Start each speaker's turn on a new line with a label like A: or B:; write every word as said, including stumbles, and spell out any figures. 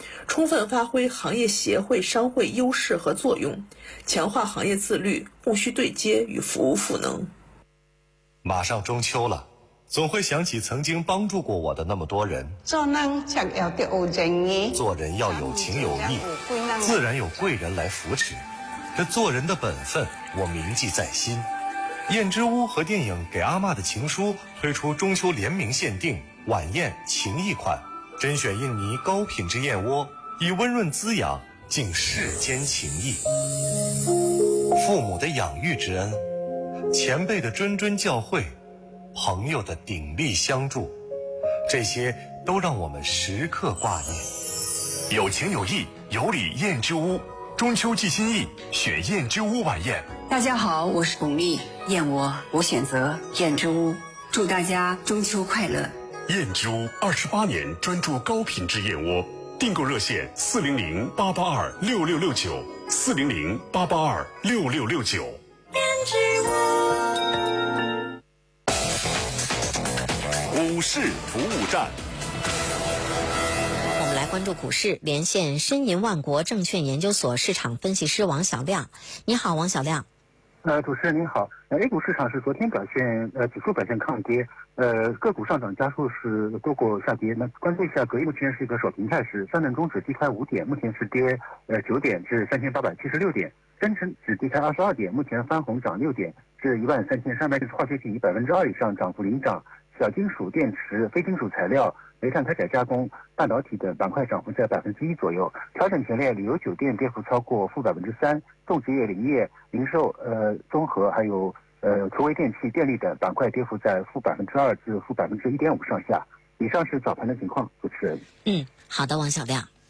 A: 充分发挥行业协会商会优势和作用，强化行业自律，供需对接与服务赋能。
B: 马上中秋了，总会想起曾经帮助过我的那么多人。
C: 做人就要有情义，
B: 做人要有情有义，自然有贵人来扶持。这做人的本分，我铭记在心。燕之屋和电影《给阿嬷的情书》推出中秋联名限定晚宴情谊款，甄选印尼高品质燕窝，以温润滋养敬世间情谊。父母的养育之恩，前辈的谆谆教诲，朋友的鼎力相助，这些都让我们时刻挂念。
D: 有情有义，有礼燕之屋，中秋寄心意，选燕之屋晚宴。
E: 大家好，我是巩俐，燕窝我选择燕之屋，祝大家中秋快乐。
D: 燕之屋二十八年专注高品质燕窝，订购热线四零零八八二六六六九，四零零八八二六六六九。
F: 燕之
D: 屋。股市服务站。
G: 我们来关注股市，连线申银万国证券研究所市场分析师王小亮。你好，王小亮。
H: 呃，主持人您好。呃，A 股市场是昨天表现，呃，指数表现抗跌，呃，个股上涨家数是多过下跌。那关注一下，隔夜目前是一个守平态势，上证综指低开五点，目前是跌呃九点至三千八百七十六点，深成指低开二十二点，目前翻红涨六点至一万三千三百，化学品以百分之二以上涨幅领涨，小金属、电池、非金属材料、煤炭开采加工、半导体等板块涨幅在百分之一左右。调整前列，旅游酒店跌幅超过负百分之三，种植业、林业、零售、呃综合还有呃除微电器、电力等板块跌幅在负百分之二至负百分之一点五上下。以上是早盘的情况，主持人。
G: 嗯，好的，王小亮。